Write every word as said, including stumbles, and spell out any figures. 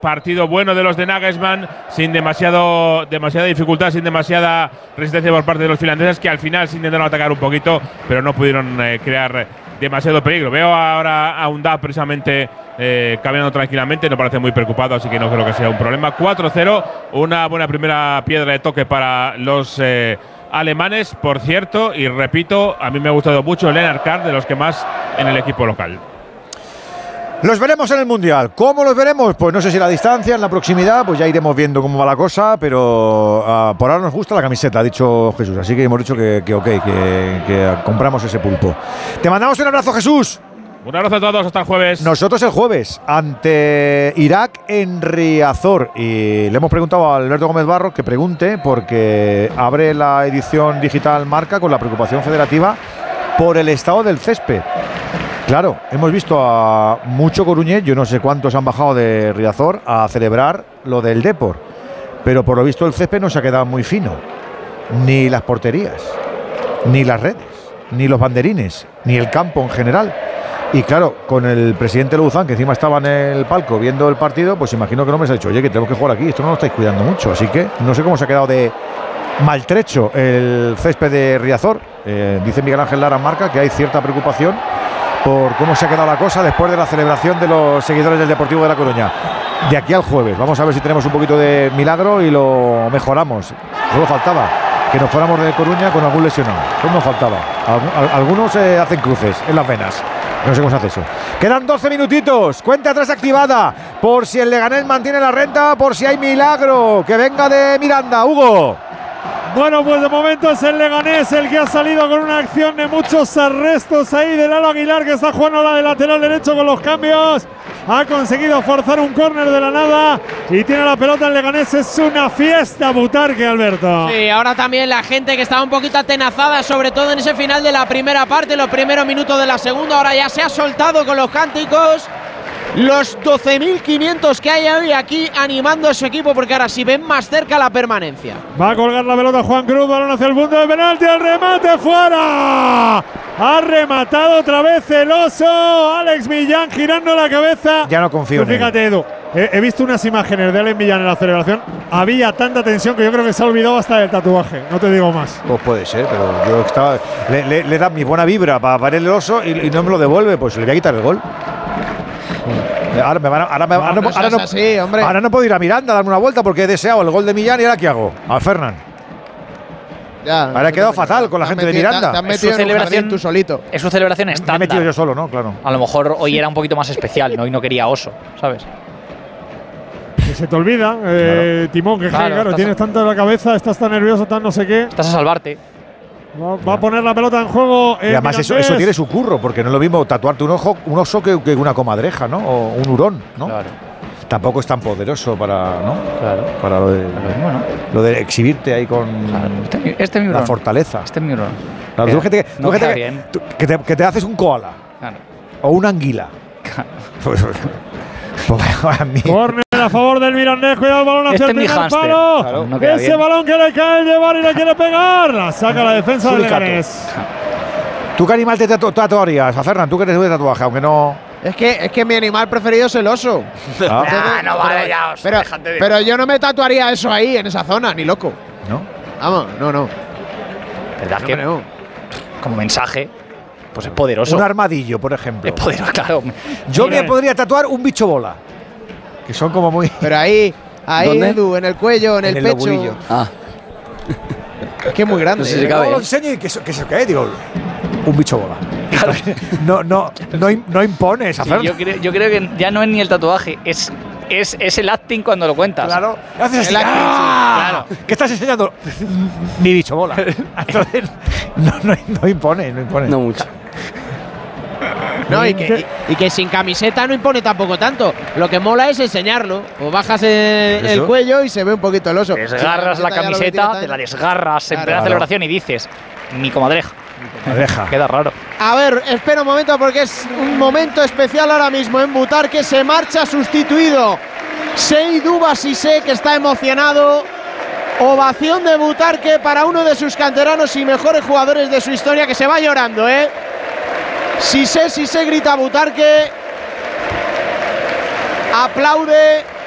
partido bueno de los de Nagelsmann, sin demasiado, demasiada dificultad, sin demasiada resistencia por parte de los finlandeses, que al final sí intentaron atacar un poquito, pero no pudieron eh, crear demasiado peligro. Veo ahora a Undav precisamente eh, caminando tranquilamente, no parece muy preocupado, así que no creo que sea un problema. cuatro cero, una buena primera piedra de toque para los eh, alemanes, por cierto, y repito, a mí me ha gustado mucho Lennart Kern, de los que más en el equipo local. Los veremos en el Mundial. ¿Cómo los veremos? Pues no sé si a la distancia, en la proximidad, pues ya iremos viendo cómo va la cosa, pero uh, por ahora nos gusta la camiseta, ha dicho Jesús, así que hemos dicho que, que ok, que, que compramos ese pulpo. Te mandamos un abrazo, Jesús. Un abrazo a todos, hasta el jueves. Nosotros el jueves, ante Irak en Riazor, y le hemos preguntado a Alberto Gómez Barros que pregunte, porque abre la edición digital Marca con la preocupación federativa por el estado del césped. Claro, hemos visto a mucho coruñés, yo no sé cuántos han bajado de Riazor a celebrar lo del Depor, pero por lo visto el césped no se ha quedado muy fino, ni las porterías, ni las redes, ni los banderines, ni el campo en general. Y claro, con el presidente Luzán, que encima estaba en el palco viendo el partido, pues imagino que no me ha dicho, oye, que tenemos que jugar aquí, esto no lo estáis cuidando mucho, así que no sé cómo se ha quedado de maltrecho el césped de Riazor. Eh, dice Miguel Ángel Lara en Marca que hay cierta preocupación por cómo se ha quedado la cosa después de la celebración de los seguidores del Deportivo de La Coruña. De aquí al jueves, vamos a ver si tenemos un poquito de milagro y lo mejoramos. Solo faltaba que nos fuéramos de Coruña con algún lesionado. Solo nos faltaba. Algunos eh, hacen cruces en las venas. No sé cómo se hace eso. Quedan doce minutitos. Cuenta atrás activada. Por si el Leganés mantiene la renta, por si hay milagro. Que venga de Miranda, Hugo. Bueno, pues de momento es el Leganés el que ha salido con una acción de muchos arrestos ahí de Lalo Aguilar, que está jugando la de lateral derecho con los cambios. Ha conseguido forzar un córner de la nada y tiene la pelota el Leganés. Es una fiesta Butarque, Alberto. Sí, ahora también la gente que estaba un poquito atenazada, sobre todo en ese final de la primera parte, los primeros minutos de la segunda, ahora ya se ha soltado con los cánticos. Los doce mil quinientos que hay hoy aquí animando a su equipo, porque ahora sí ven más cerca la permanencia. Va a colgar la pelota Juan Cruz, balón hacia el punto de penalti, el remate fuera. Ha rematado otra vez el oso. Alex Millán girando la cabeza. Ya no confío Tú fíjate, en él. Edu, he, he visto unas imágenes de Alex Millán en la celebración. Había tanta tensión que yo creo que se ha olvidado hasta del tatuaje. No te digo más. Pues puede ser, pero yo estaba. Le, le, le da mi buena vibra para parar el oso y, y no me lo devuelve, pues le voy a quitar el gol. Ahora, me van a, ahora, me, ahora, no, ahora, no, así, hombre. ahora no puedo ir a Miranda a darme una vuelta porque he deseado el gol de Millán y ahora ¿qué hago? A Fernán. Ya, ahora he quedado fatal con la gente de Miranda. Te, te has metido en un jardín tú solito. Es su celebración estándar. Me he metido yo solo, ¿no? Claro. A lo mejor hoy era un poquito más especial, ¿no? Y no quería oso, ¿sabes? Que se te olvida, eh, claro. Timón, que claro, claro tienes tanto en la cabeza, estás tan nervioso, tan no sé qué. Estás a salvarte. Va, va a poner la pelota en juego. Y además eso, eso tiene su curro, porque no es lo mismo tatuarte un ojo, un oso que, que una comadreja, ¿no? O un hurón, ¿no? Claro. Tampoco es tan poderoso para, ¿no? Claro. Para lo de, bueno. lo de exhibirte ahí con claro. este, este es mi la hurón. Fortaleza. Este es mi hurón. Claro, tú que te, no tú que, te, bien. tú, que, te, que te haces un koala. Claro. O una anguila. Claro. Pues, pues, a mí. Córner a favor del Mirandés, cuidado el balón hacia este el primer hamster. palo. Claro, no Ese bien. balón que le cae el llevar y le quiere pegar. La saca la defensa del Leganés. ¿Tú qué animal te tatu tatuarías, a Fernán? ¿Tú que eres de tatuaje? Aunque no… Es que, es que mi animal preferido es el oso. Ah, ah no vale, ya os pero, de pero yo no me tatuaría eso ahí, en esa zona, ni loco. ¿No? Vamos, no, no. ¿Verdad no que creo. Como mensaje, pues es poderoso? Un armadillo, por ejemplo. Es poderoso, claro. Yo Mire. me podría tatuar un bicho bola. Que son como muy… Pero ahí, ahí, Edu, en el cuello, en, en el, el pecho. Lobulillo. Ah. Es que es muy grande. No sé si cabe. No lo enseño y que eso, que eso ¿qué? Digo, un bicho bola. Claro. No, no, no, no impones a sí, yo, creo, yo creo que ya no es ni el tatuaje, es, es, es el acting cuando lo cuentas. Claro. Haces el así, acting, ¡ah! Sí, claro. ¿Qué estás enseñando? Mi bicho bola. Entonces, no, no, no impone, no impone. No mucho. No, y que, y, y que sin camiseta no impone tampoco tanto. Lo que mola es enseñarlo. O bajas el, el cuello y se ve un poquito el oso. Desgarras la camiseta, te la desgarras en plena celebración y dices, mi comadreja. Mi comadreja. Queda raro. A ver, espera un momento porque es un momento especial ahora mismo en Butarque. Se marcha sustituido Seydou Bassissé, que está emocionado. Ovación de Butarque para uno de sus canteranos y mejores jugadores de su historia, que se va llorando, ¿eh? Cissé, Cissé, grita Butarque. Aplaude